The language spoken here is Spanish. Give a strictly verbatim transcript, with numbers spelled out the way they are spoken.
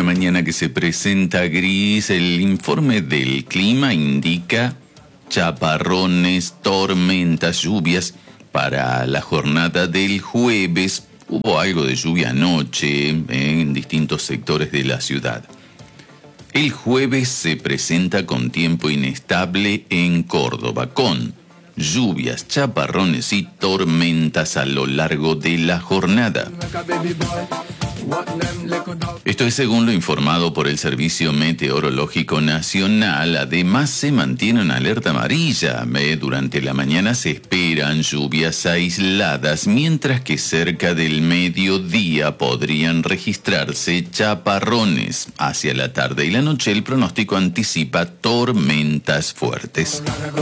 una mañana que se presenta gris. El informe del clima indica chaparrones, tormentas, lluvias para la jornada del jueves. Hubo algo de lluvia anoche en distintos sectores de la ciudad. El jueves se presenta con tiempo inestable en Córdoba, con lluvias, chaparrones y tormentas a lo largo de la jornada. Esto es según lo informado por el Servicio Meteorológico Nacional. Además, se mantiene una alerta amarilla. Durante la mañana se esperan lluvias aisladas, mientras que cerca del mediodía podrían registrarse chaparrones. Hacia la tarde y la noche, el pronóstico anticipa tormentas fuertes.